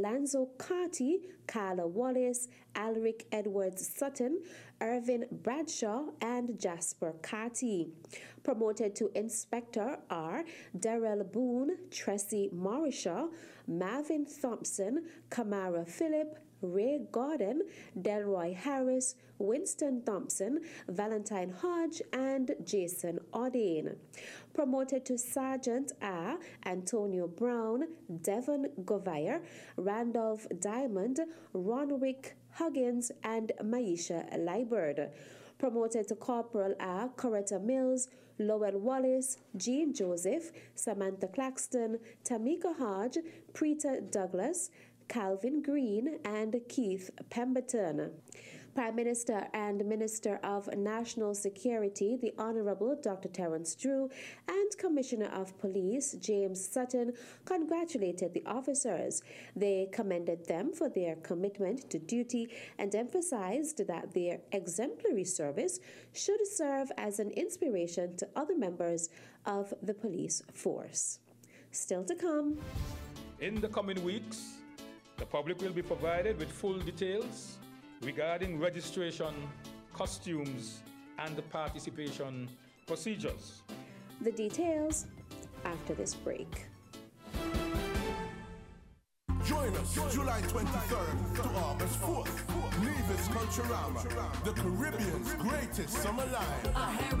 Alonzo Carty, Carla Wallace, Alric Edwards Sutton, Irvin Bradshaw, and Jasper Carty. Promoted to Inspector are Darrell Boone, Tracy Marisha, Marvin Thompson, Kamara Phillip, Ray Gordon, Delroy Harris, Winston Thompson, Valentine Hodge, and Jason Ordain. Promoted to Sergeant are Antonio Brown, Devon Govire, Randolph Diamond, Ronwick Huggins, and Maisha Liburd. Promoted to Corporal are Coretta Mills, Lowell Wallace, Jean Joseph, Samantha Claxton, Tamika Hodge, Preeta Douglas, Calvin Green, and Keith Pemberton. Prime Minister and Minister of National Security, the Honorable Dr. Terence Drew, and Commissioner of Police, James Sutton, congratulated the officers. They commended them for their commitment to duty and emphasized that their exemplary service should serve as an inspiration to other members of the police force. Still to come. In the coming weeks, the public will be provided with full details regarding registration, costumes, and the participation procedures. The details after this break. Join us July 23rd to August 4th. Nevis Culturama, the Caribbean's greatest summer live.